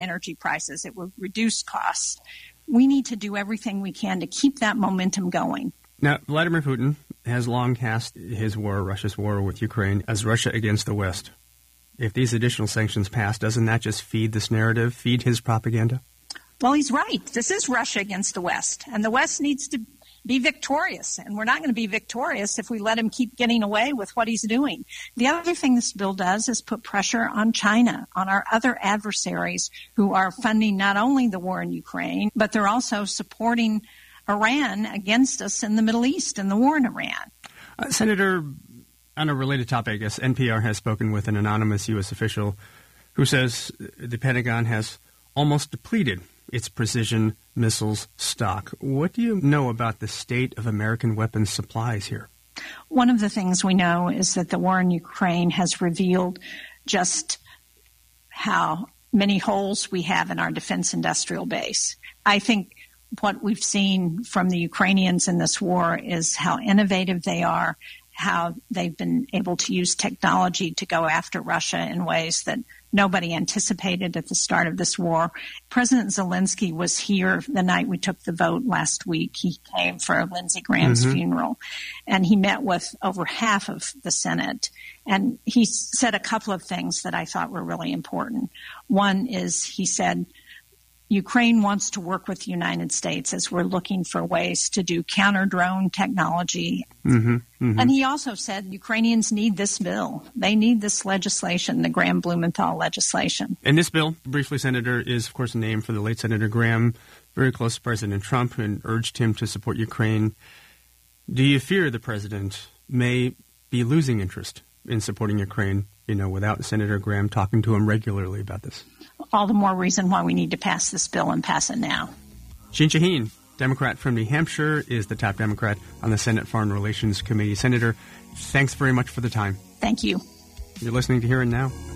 energy prices. It would reduce costs. We need to do everything we can to keep that momentum going. Now, Vladimir Putin has long cast his war, Russia's war with Ukraine, as Russia against the West. If these additional sanctions pass, doesn't that just feed this narrative, feed his propaganda? Well, he's right. This is Russia against the West, and the West needs to be victorious, and we're not going to be victorious if we let him keep getting away with what he's doing. The other thing this bill does is put pressure on China, on our other adversaries who are funding not only the war in Ukraine, but they're also supporting Iran against us in the Middle East and the war in Iran. Senator, on a related topic, I guess NPR has spoken with an anonymous U.S. official who says the Pentagon has almost depleted its precision missiles stock. What do you know about the state of American weapons supplies here? One of the things we know is that the war in Ukraine has revealed just how many holes we have in our defense industrial base. I think what we've seen from the Ukrainians in this war is how innovative they are, how they've been able to use technology to go after Russia in ways that nobody anticipated at the start of this war. President Zelensky was here the night we took the vote last week. He came for Lindsey Graham's funeral, and he met with over half of the Senate. And he said a couple of things that I thought were really important. One is he said, Ukraine wants to work with the United States as we're looking for ways to do counter-drone technology. And he also said Ukrainians need this bill. They need this legislation, the Graham-Blumenthal legislation. And this bill, briefly, Senator, is, of course, named for the late Senator Graham, very close to President Trump, and urged him to support Ukraine. Do you fear the president may be losing interest in supporting Ukraine, without Senator Graham talking to him regularly about this? All the more reason why we need to pass this bill and pass it now. Jeanne Shaheen, Democrat from New Hampshire, is the top Democrat on the Senate Foreign Relations Committee. Senator, thanks very much for the time. Thank you. You're listening to Here and Now.